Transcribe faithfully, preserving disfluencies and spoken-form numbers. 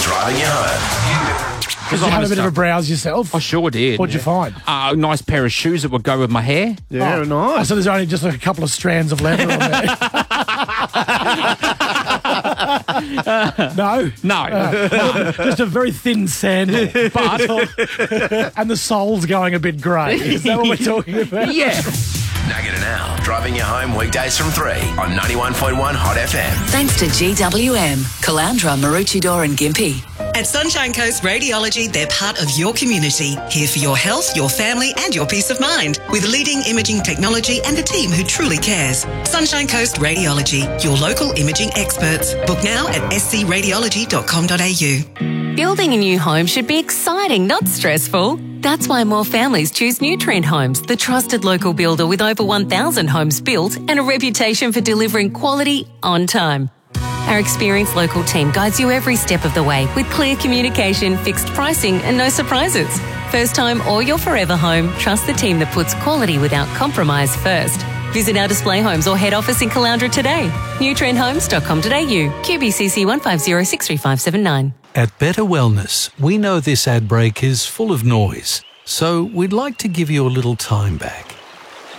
driving you home. Did you have a bit of a browse yourself? I sure did. What'd you find? Uh, a nice pair of shoes that would go with my hair. Yeah, Oh. nice. So there's only just like a couple of strands of leather on there. no? No. Uh, just a very thin sandal. But, And the sole's going a bit grey. Is that what we're talking about? yeah. Nugget and Al, driving you home weekdays from three on ninety-one point one Hot F M. Thanks to G W M, Calandra, Maroochydore and Gympie. At Sunshine Coast Radiology, they're part of your community, here for your health, your family and your peace of mind, with leading imaging technology and a team who truly cares. Sunshine Coast Radiology, your local imaging experts. Book now at s c radiology dot com dot a u. Building a new home should be exciting, not stressful. That's why more families choose Nutrient Homes, the trusted local builder with over one thousand homes built and a reputation for delivering quality on time. Our experienced local team guides you every step of the way with clear communication, fixed pricing and no surprises. First time or your forever home, trust the team that puts quality without compromise first. Visit our display homes or head office in Caloundra today. nutrient homes dot com dot a u, Q B C C one five zero six three five seven nine. At Better Wellness, we know this ad break is full of noise, so we'd like to give you a little time back.